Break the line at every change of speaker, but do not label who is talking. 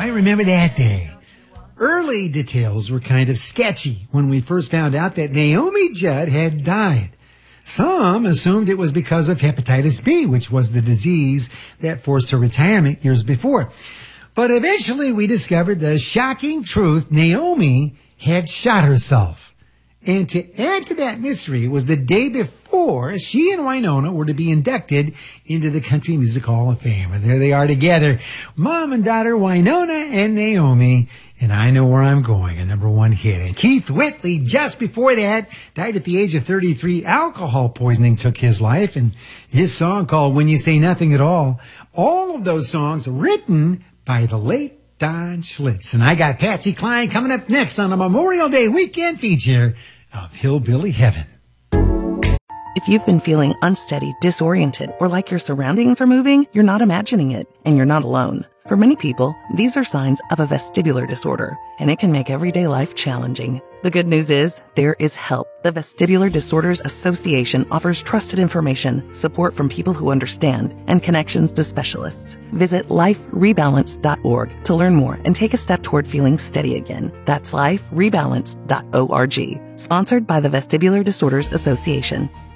I remember that day. Early details were kind of sketchy when we first found out that Naomi Judd had died. Some assumed it was because of hepatitis B, which was the disease that forced her retirement years before. But eventually we discovered the shocking truth: Naomi had shot herself. And to add to that mystery, it was the day before she and Wynonna were to be inducted into the Country Music Hall of Fame. And there they are together, mom and daughter, Wynonna and Naomi. And I Know Where I'm Going, a #1 hit. And Keith Whitley, just before that, died at the age of 33. Alcohol poisoning took his life. And his song called When You Say Nothing at All of those songs written by the late Don Schlitz. And I got Patsy Cline coming up next on a Memorial Day weekend feature of Hillbilly Heaven.
If you've been feeling unsteady, disoriented, or like your surroundings are moving, you're not imagining it, and you're not alone. For many people, these are signs of a vestibular disorder, and it can make everyday life challenging. The good news is, there is help. The Vestibular Disorders Association offers trusted information, support from people who understand, and connections to specialists. Visit liferebalance.org to learn more and take a step toward feeling steady again. That's liferebalance.org. Sponsored by the Vestibular Disorders Association.